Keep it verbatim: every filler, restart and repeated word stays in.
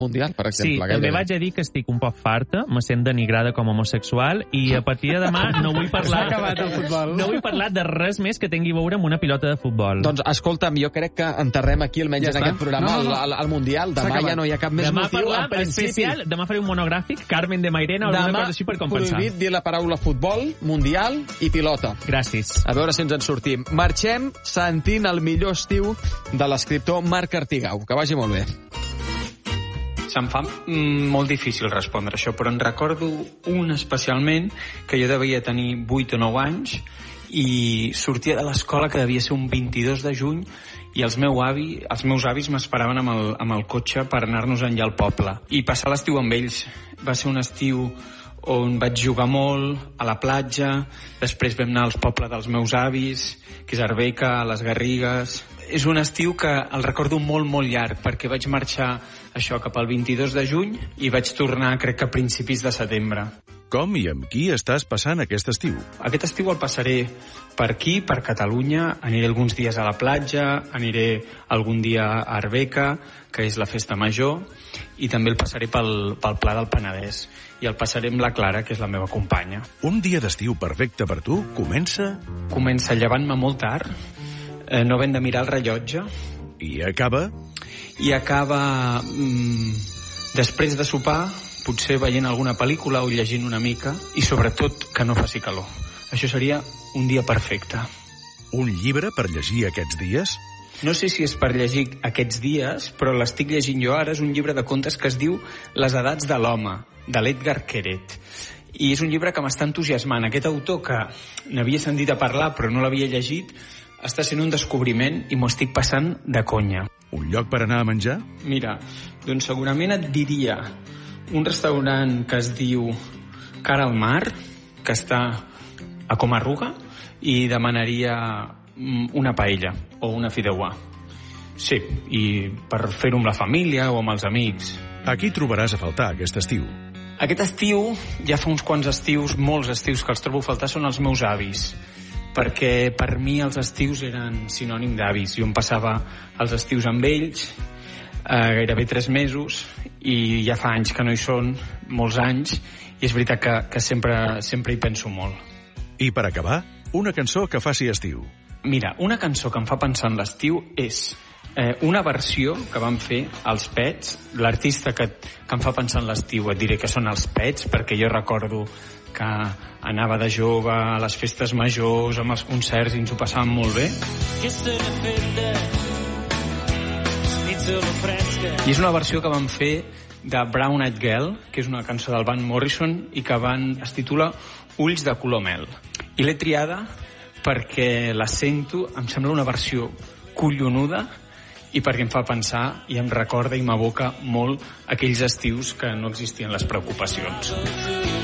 mundial, per exemple. Sí, gairebé. també vaig a dir que estic un poc farta, me sent denigrada com a homosexual, i a partir de demà no vull parlar... S'ha acabat el futbol. No vull parlar de res més que tingui a veure amb una pilota de futbol. Doncs escolta'm, jo crec que enterrem aquí, almenys Ja en està. aquest programa, No, no, no. el, el, el Mundial. S'ha Demà acabat. ja no hi ha cap més demà motiu. parlar En principi, especial, demà faré un monogràfic, Carmen de Mairena, o alguna cosa així per compensar. prohibit dir la paraula futbol, mundial i pilota. Gràcies. A veure si ens en sortim. Marxem sentint el millor estiu de l'escriptor Marc Artigau. Que vagi molt bé. Se'm fa mm, molt difícil respondre això, però en recordo un especialment que jo devia tenir vuit o nou anys i sortia de l'escola, que devia ser un vint-i-dos de juny, i els, meu avi, els meus avis m'esperaven amb, el, amb el cotxe per anar-nos enllà al poble i passar l'estiu amb ells. Va ser un estiu on vaig jugar molt, a la platja, després vam anar als pobles dels meus avis, que és Arbeca, les Garrigues. És un estiu que el recordo molt, molt llarg, perquè vaig marxar això cap al vint-i-dos de juny i vaig tornar, crec que a principis de setembre. Com i amb qui estàs passant aquest estiu? Aquest estiu el passaré per aquí, per Catalunya. Aniré alguns dies a la platja, aniré algun dia a Arbeca, que és la festa major, i també el passaré pel, pel Pla del Penedès. I el passaré amb la Clara, que és la meva companya. Un dia d'estiu perfecte per tu comença... Comença llevant-me molt tard, eh, no havent de mirar el rellotge. I acaba... I acaba mmm, després de sopar, potser veient alguna pel·lícula o llegint una mica, i sobretot que no faci calor. Això seria un dia perfecte. Un llibre per llegir aquests dies? No sé si és per llegir aquests dies, però l'estic llegint jo ara. És un llibre de contes que es diu Les edats de l'home, de l'Edgar Queret. I és un llibre que m'està entusiasmant. Aquest autor, que n'havia sentit a parlar però no l'havia llegit, està sent un descobriment i m'ho estic passant de conya. Un lloc per anar a menjar? Mira, doncs segurament et diria un restaurant que es diu Cara al Mar, que està a Comarruga, i demanaria una paella o una fideuà. Sí, i per fer-ho amb la família o amb els amics. A qui trobaràs a faltar aquest estiu? Aquest estiu, ja fa uns quants estius, molts estius que els trobo a faltar, són els meus avis, perquè per mi els estius eren sinònim d'avis. Jo em passava els estius amb ells, eh, gairebé tres mesos, i ja fa anys que no hi són, molts anys, i és veritat que, que sempre, sempre hi penso molt. I per acabar, una cançó que faci estiu. Mira, una cançó que em fa pensar en l'estiu és eh, una versió que van fer els Pets. L'artista que, que em fa pensar en l'estiu, et diré que són els Pets, perquè jo recordo que anava de jove a les festes majors, amb els concerts, i ens ho passàvem molt bé. I és una versió que van fer de Brown Eyed Girl, que és una cançó del Van Morrison, i que van, es titula Ulls de color mel. I l'he triada perquè la sento, em sembla una versió collonuda, i perquè em fa pensar i em recorda i m'evoca molt aquells estius que no existien les preocupacions.